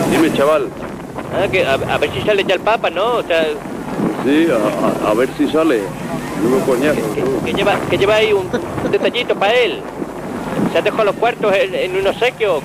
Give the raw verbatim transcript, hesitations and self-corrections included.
Dime, chaval. Ah, que a, a ver si sale ya el Papa, ¿no? O sea, Sí, a, a, a ver si sale. Nuevo coñazo. que, que- que lleva, que lleva ahí un, un detallito para él. ¿Se ha dejado los cuartos en, en un obsequio?